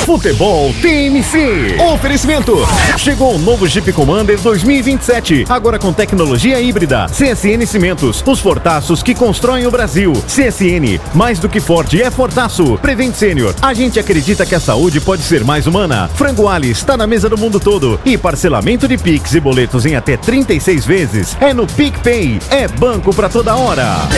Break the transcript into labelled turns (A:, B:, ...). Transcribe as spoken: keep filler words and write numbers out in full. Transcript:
A: Futebol T M C. Oferecimento. Chegou o novo Jeep Commander dois mil e vinte e sete. Agora com tecnologia híbrida. C S N Cimentos. Os fortaços que constroem o Brasil. C S N. Mais do que forte é fortaço. Prevent Senior. A gente acredita que a saúde pode ser mais humana. Frango Ali está na mesa do mundo todo. E parcelamento de Pix e boletos em até trinta e seis vezes. É no PicPay. É banco pra toda hora.